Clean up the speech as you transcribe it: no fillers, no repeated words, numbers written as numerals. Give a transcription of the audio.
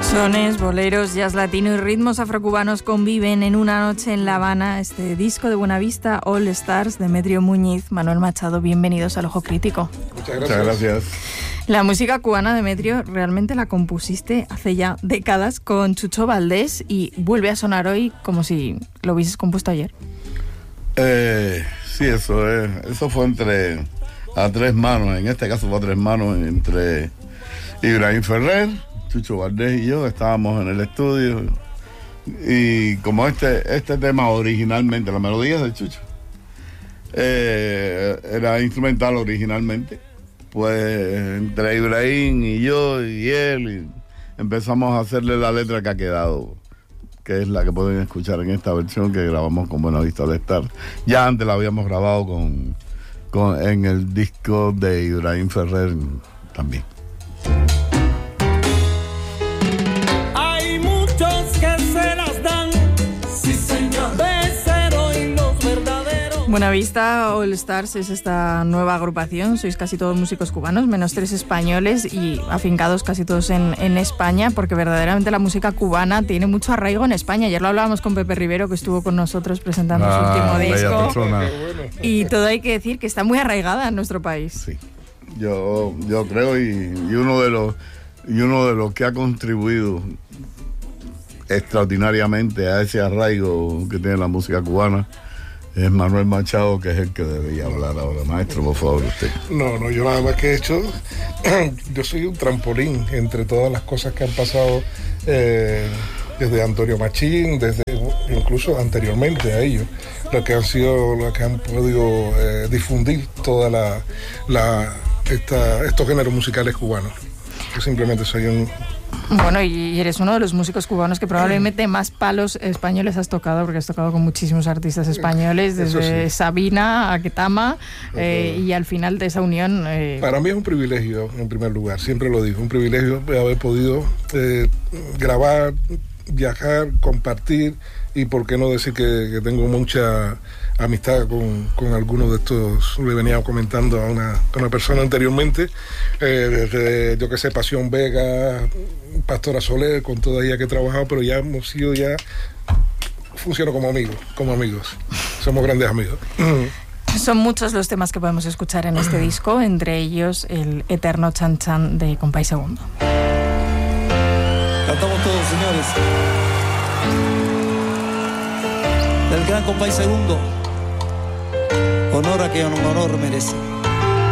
Sones, boleros, jazz latino y ritmos afrocubanos conviven en una noche en La Habana. Este disco de Buenavista All Stars, Demetrio Muñiz, Manuel Machado, bienvenidos al Ojo Crítico. Muchas gracias. La música cubana, Demetrio, realmente la compusiste hace ya décadas con Chucho Valdés y vuelve a sonar hoy como si lo hubieses compuesto ayer. Sí, eso fue a tres manos, en este caso fue a tres manos, entre Ibrahim Ferrer, Chucho Valdés y yo. Estábamos en el estudio y como este tema originalmente, la melodía es de Chucho, era instrumental originalmente, pues entre Ibrahim y yo y él empezamos a hacerle la letra que ha quedado, que es la que pueden escuchar en esta versión que grabamos con Buenavista All Stars. Ya antes la habíamos grabado en el disco de Ibrahim Ferrer también. Hay muchos que se las dan, sí señor, de cero y los verdaderos. Buenavista All Stars es esta nueva agrupación, sois casi todos músicos cubanos, menos 3 españoles y afincados casi todos en España, porque verdaderamente la música cubana tiene mucho arraigo en España. Ayer lo hablábamos con Pepe Rivero, que estuvo con nosotros presentando su último disco, y todo hay que decir que está muy arraigada en nuestro país. Sí, yo creo, y uno de los que ha contribuido extraordinariamente a ese arraigo que tiene la música cubana es Manuel Machado, que es el que debería hablar ahora. Maestro, por favor, usted. No, yo nada más que he hecho, yo soy un trampolín entre todas las cosas que han pasado desde Antonio Machín, desde incluso anteriormente a ellos, lo que han podido difundir toda estos géneros musicales cubanos. Yo simplemente soy un... Bueno, y eres uno de los músicos cubanos que probablemente más palos españoles has tocado, porque has tocado con muchísimos artistas españoles, desde Sabina a Ketama, y al final de esa unión... Para mí es un privilegio, en primer lugar, siempre lo digo, un privilegio haber podido grabar, viajar, compartir, y por qué no decir que tengo mucha amistad con algunos de estos. Le venía comentando a una persona anteriormente, desde, yo que sé, Pasión Vega, Pastora Soler, con toda ella que he trabajado, pero ya hemos sido, funciono como amigos, somos grandes amigos. Son muchos los temas que podemos escuchar en este disco, entre ellos el eterno Chan Chan de Compay Segundo. Cantamos todos, señores. Del gran Compay Segundo. Honor a quien honor merece.